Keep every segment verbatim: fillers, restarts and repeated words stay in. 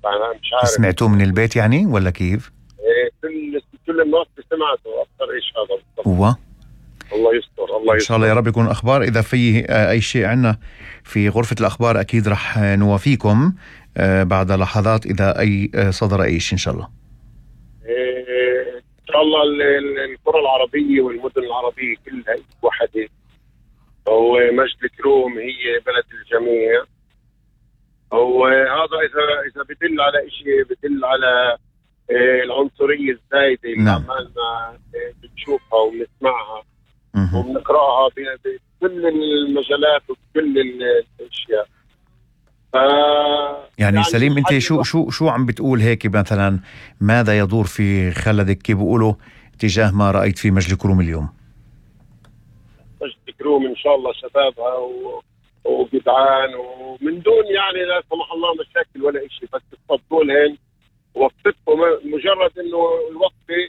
أنا مش عارف سمعتوه من البيت يعني ولا كيف؟ إيه كل كل الناس سمعته أكثر إيش هذا بالضبط. هو الله يستر الله يستر إن شاء الله يا رب يكون أخبار. إذا في أي شيء عنا في غرفة الأخبار أكيد رح نوافيكم بعد لحظات إذا أي صدر أي شيء إن شاء الله. إيه إن شاء الله القرى العربية والمدن العربية كلها وحدة، ومجد الكروم هي بلد الجميع، وهذا إذا إذا بدل على شيء بدل على إيه العنصرية الزايدة اللي نعم. عمالنا بنشوفها وبنسمعها وبنقراها بكل المجالات وبكل الاشياء. ف يعني, يعني سليم انت شو شو شو عم بتقول هيك مثلا، ماذا يدور في خلدك كيف بيقولوا تجاه ما رايت في مجد الكروم اليوم؟ مجد الكروم ان شاء الله شبابها و... وجدعان ومن دون يعني لا سمح الله مشاكل ولا شيء، بس تفضلوا وقفتكم مجرد انه الوقفه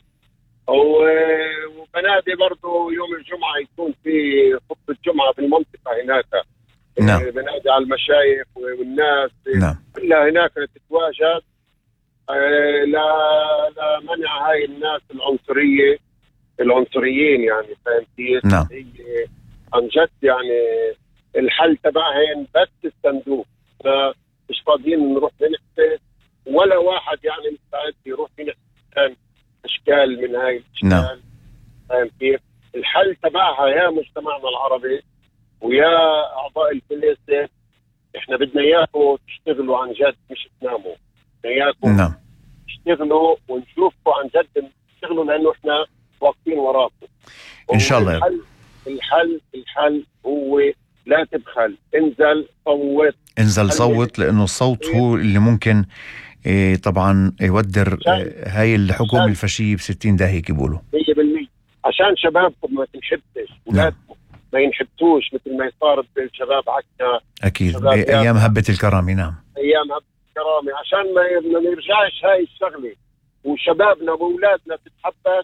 وبنادي برضو يوم الجمعة يكون في خطبة جمعة بالمنطقة هناك. نعم. بنادي على المشايخ والناس نعم. كلها هناك تتواجد لمنع هاي الناس العنصرية العنصريين يعني فاهم كيف؟ نعم. هي عن جد يعني الحل تبعهن بس الصندوق، مش فاضيين نروح نحكي ولا واحد يعني مستعد يروح ينحكي اشكال من هاي الاشكال. نعم. فاهم كيف؟ الحل تبعها يا مجتمعنا العربي ويا اعضاء الكنيسه، احنا بدنا اياكم تشتغلوا عن جد مش تناموا، بدنا اياكم نعم. تشتغلوا ونشوفكم عن جد تشتغلوا لانه احنا واقفين وراكم ان شاء الله. الحل الحل الحل هو لا تبخل، انزل صوت انزل صوت، لانه الصوت هو اللي ممكن إيه طبعا يودر إيه هاي الحكومة الفاشية بستين داهية كيقولوا مية بالمية عشان شبابكم ما تنحبتش، ولادكم ما ينحبتوش مثل ما صار بالشباب عكنا أكيد بأيام هبة الكرامة. نعم أيام هبة الكرامة، عشان ما ما يرجعش هاي الشغلة وشبابنا وأولادنا تتحبس.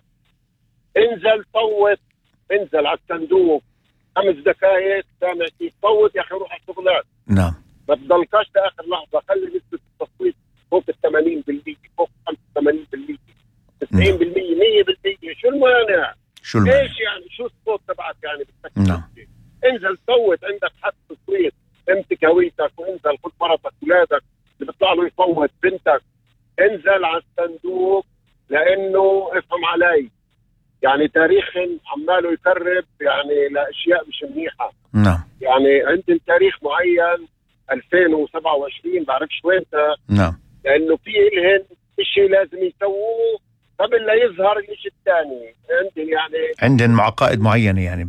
انزل صوت، انزل على الصندوق خمس دقائق سامع كيف صوت يا أخي روح على الشغلات. نعم. ما تضلكش لآخر لحظة، خلي نسبة التصويت فوق الثمانين بالمية فوق خمسة وثمانين بالمية تسعين بالمية مية بالمية. شو المانع؟ شو المانع؟ ايش يعني شو الصوت تبعك يعني بدك؟ نعم. انزل صوت، عندك حق تصويت، امسك هويتك وانزل خذ مرتك ولادك اللي بيطلع له يصوت بنتك، انزل على الصندوق لانه افهم علي يعني تاريخ عماله يقرب يعني لاشياء مش منيحه. نعم. يعني عندهم تاريخ معين ألفين وسبعة وعشرين بعرفش وين. نعم. لانه في لهن شيء لازم يسووه قبل لا يظهر الشيء الثاني. عندهم يعني عندهم عقائد معينه يعني ب...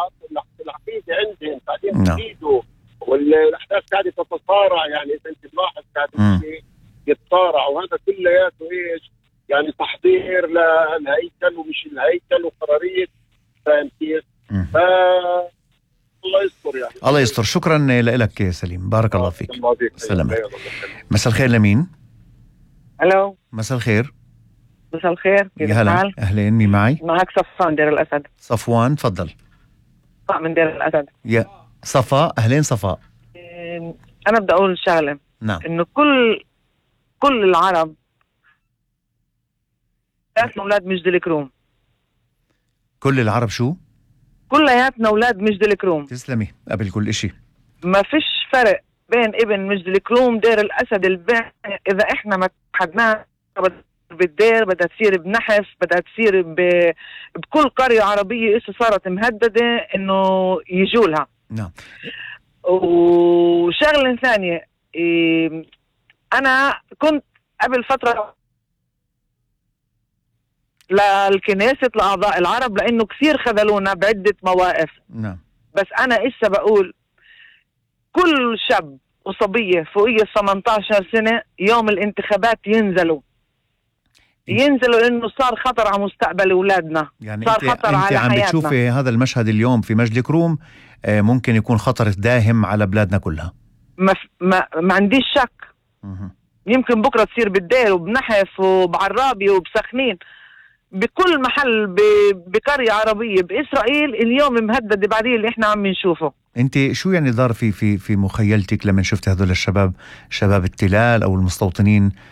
العقيده عندهم بعدين بيزيدوا والاحداث قاعده تتصارع. يعني اذا انت تلاحظ قاعد يتصارع، وهذا كلياته ايش يعني تحضير للهيكل ومش الهيكل وقراريه. فاهم كيف؟ ف الله يستر يعني. الله يستر. شكرا لك يا سليم، بارك الله فيك. سلامات. مساء الخير لمين؟ الو. مساء الخير. مساء الخير، كيف الحال؟ اهلين، مين معي؟ معك صفوان دير الاسد. صفوان تفضل. صفاء من دير الاسد. يا صفاء، اهلين صفاء. انا بدي اقول شغله. نعم. انه كل كل العرب كلياتنا اولاد مجد الكروم. كل العرب شو؟ كلياتنا اولاد مجد الكروم. تسلمي قبل كل اشي. ما فيش فرق بين ابن مجد الكروم دير الاسد الباقي. اذا احنا ما اتحدناه بالدير بدها تصير بنحف، بدها تصير ب... بكل قرية عربية إيش صارت مهددة إنه يجوا لها. نعم. وشغلة ثانية، إيه أنا كنت قبل فترة للكنيسة لأعضاء العرب لأنه كثير خذلونا بعدة مواقف. نعم. بس أنا إيش بقول، كل شاب وصبية فوقية ثمانية عشر سنة يوم الانتخابات ينزلوا ينزلوا لانه صار خطر على مستقبل اولادنا. يعني صار انت خطر انت على عم حياتنا. بتشوفي هذا المشهد اليوم في مجد الكروم ممكن يكون خطر داهم على بلادنا كلها. ما ما, ما عنديش شك. مه. يمكن بكره تصير بالدير وبنحف وبعرابي وبسخنين بكل محل بقريه عربيه باسرائيل اليوم مهدد بعدين اللي احنا عم نشوفه. انت شو يعني دار في في في مخيلتك لما شفت هذول الشباب، شباب التلال او المستوطنين